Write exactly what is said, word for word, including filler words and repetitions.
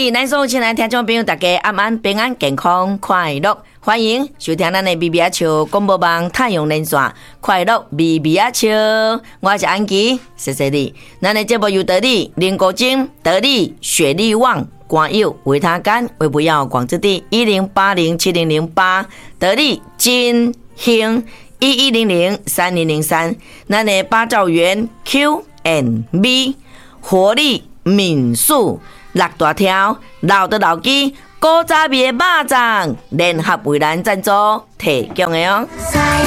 是咱所有亲爱的听众朋友，大家安安平安健康快乐，欢迎收听咱的B B A秋广播网太阳连线快乐 B B A秋，我是安琪，谢谢你。咱的节目由得力、林国金、得力、雪力旺、广友、维他干、维不要广之地一零八零七零零八，得力金兴一一零零三零零三，咱的八兆元 Q and B 活力民宿。六大条，老的老鸡，古早味的肉粽，联合为咱赞助提供的哦。